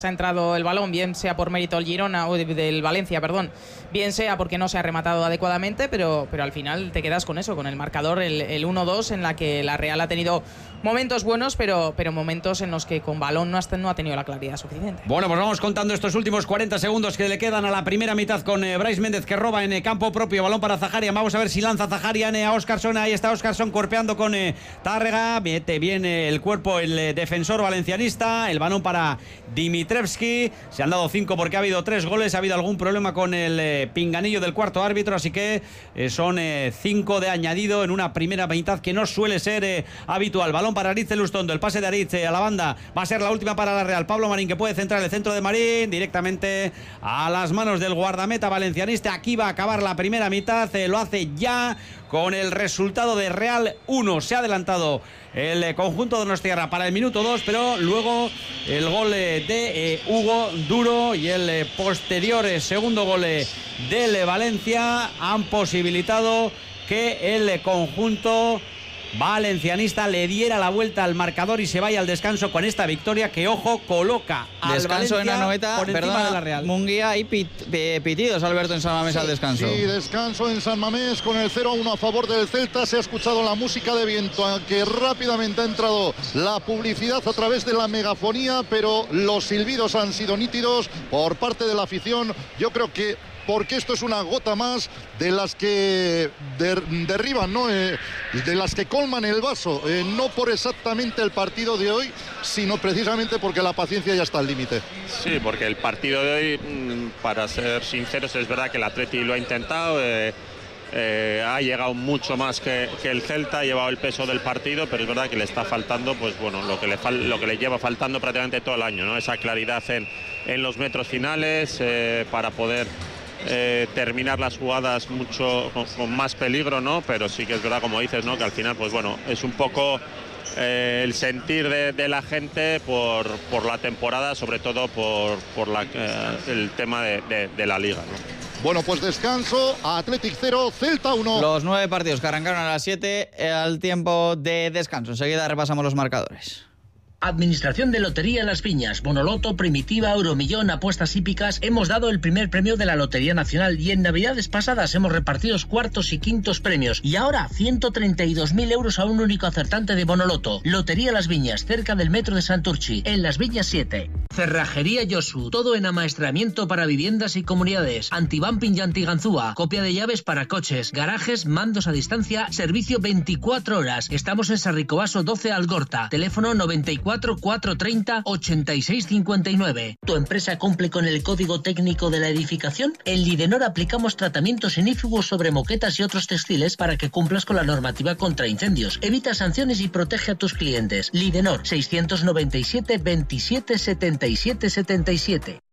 Ha entrado el balón, bien sea por mérito del Girona o del Valencia, perdón, bien sea porque no se ha rematado adecuadamente, pero al final te quedas con eso, con el marcador, el 1-2, en la que la Real ha tenido momentos buenos, pero momentos en los que con balón no ha tenido la claridad suficiente. Bueno, pues vamos contando estos últimos 40 segundos que le quedan a la primera mitad con Brais Méndez, que roba en campo propio, balón para Zaharian. Vamos a ver si lanza Zaharian a Óscarson. Ahí está Óscarson cuerpeando con Tárrega, mete bien el cuerpo el defensor valencianista, el balón para Dimitrevski. Se han dado 5 porque ha habido 3 goles, ha habido algún problema con el pinganillo del cuarto árbitro, así que son 5 de añadido en una primera mitad que no suele ser habitual. Balón para Aritz Elustondo, el pase de Aritz a la banda, va a ser la última para la Real. Pablo Marín, que puede centrar el centro de Marín directamente a las manos del guardameta valencianista. Aquí va a acabar la primera mitad, lo hace ya con el resultado de Real 1. Se ha adelantado el conjunto de Donostiarra para el minuto 2, pero luego el gol de Hugo Duro y el posterior segundo gol del Valencia han posibilitado que el conjunto valencianista le diera la vuelta al marcador y se vaya al descanso con esta victoria que, ojo, coloca al descanso Valencia en la noveta, por encima de la Real. Munguía y pitidos, Alberto, en San Mamés al descanso. Sí, descanso en San Mamés con el 0-1 a favor del Celta. Se ha escuchado la música de viento, aunque rápidamente ha entrado la publicidad a través de la megafonía, pero los silbidos han sido nítidos por parte de la afición. Yo creo que porque esto es una gota más de las que derriban, ¿no? De las que colman el vaso, no por exactamente el partido de hoy, sino precisamente porque la paciencia ya está al límite. Sí, porque el partido de hoy, para ser sinceros, es verdad que el Atleti lo ha intentado, ha llegado mucho más que el Celta, ha llevado el peso del partido, pero es verdad que le está faltando, pues bueno, lo que le lleva faltando prácticamente todo el año, ¿no? Esa claridad en los metros finales para poder terminar las jugadas mucho con más peligro, ¿no? Pero sí que es verdad, como dices, ¿no? Que al final, pues bueno, es un poco el sentir de la gente por la temporada, sobre todo por el tema de la Liga, ¿no? Bueno, pues descanso, Athletic 0, Celta 1. Los 9 partidos que arrancaron a las 7 al tiempo de descanso. Enseguida repasamos los marcadores. Administración de Lotería Las Viñas, Bonoloto, Primitiva, Euromillón, apuestas hípicas. Hemos dado el primer premio de la Lotería Nacional y en Navidades pasadas hemos repartido cuartos y quintos premios. Y ahora 132.000 euros a un único acertante de Bonoloto. Lotería Las Viñas, cerca del metro de Santurchi, en Las Viñas 7. Cerrajería Yosu, todo en amaestramiento para viviendas y comunidades. Antibumping y antiganzúa, copia de llaves para coches, garajes, mandos a distancia, servicio 24 horas. Estamos en Sarricobaso 12 Algorta, teléfono 94 430 8659. ¿Tu empresa cumple con el código técnico de la edificación? En Lidenor aplicamos tratamientos inífugus sobre moquetas y otros textiles para que cumplas con la normativa contra incendios. Evita sanciones y protege a tus clientes. Lidenor 697 27 77 77.